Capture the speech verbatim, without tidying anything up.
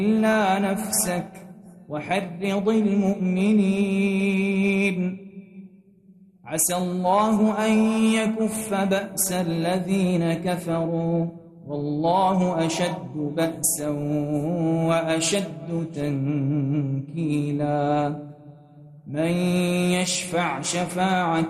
إلا نفسك وحرض المؤمنين. عسى الله أن يكف بأس الذين كفروا والله أشد بأسا وأشد تنكيلا. من يشفع شفاعة